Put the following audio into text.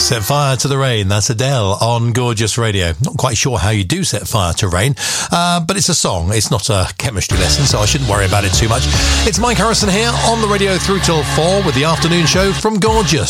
Set Fire to the Rain. That's Adele on Gorgeous Radio. Not quite sure how you do set fire to rain, but it's a song. It's not a chemistry lesson, so I shouldn't worry about it too much. It's Mike Harrison here on the radio through till 4 with the afternoon show from Gorgeous.